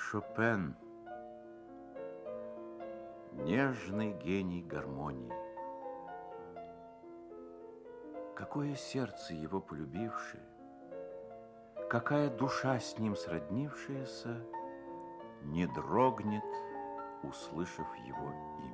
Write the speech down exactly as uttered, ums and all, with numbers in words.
Шопен, нежный гений гармонии. Какое сердце его полюбившее, какая душа с ним сроднившаяся, не дрогнет, услышав его имя.